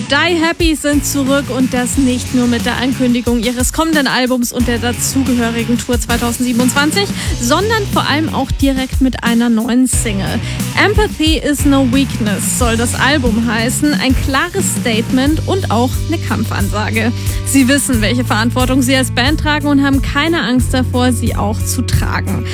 Die Happy sind zurück und das nicht nur mit der Ankündigung ihres kommenden Albums und der dazugehörigen Tour 2027, sondern vor allem auch direkt mit einer neuen Single. Empathy is no weakness soll das Album heißen, ein klares Statement und auch eine Kampfansage. Sie wissen, welche Verantwortung sie als Band tragen und haben keine Angst davor, sie auch zu tragen.